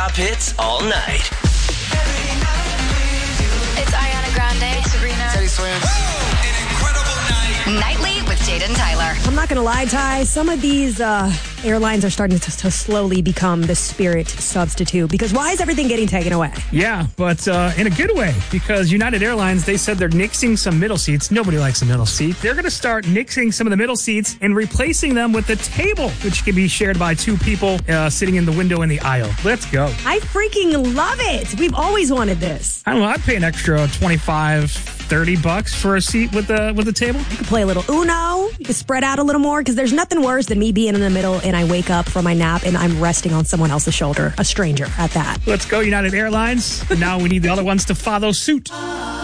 top hits all night. It's Ariana Grande, Sabrina, Teddy Swims. An incredible night. Nightly with Jaden Tyler. I'm not going to lie, Ty. Some of these airlines are starting to slowly become the Spirit substitute, because why is everything getting taken away? Yeah, but in a good way, because United Airlines, they said they're nixing some middle seats. Nobody likes a middle seat. They're going to start nixing some of the middle seats and replacing them with a table, which can be shared by two people sitting in the window in the aisle. Let's go. I freaking love it. We've always wanted this. I don't know. I'd pay an extra $25-$30 for a seat with a table. You can play a little Uno. You can spread out a little more, because there's nothing worse than me being in the middle and I wake up from my nap and I'm resting on someone else's shoulder, a stranger at that. Let's go, United Airlines. Now we need the other ones to follow suit.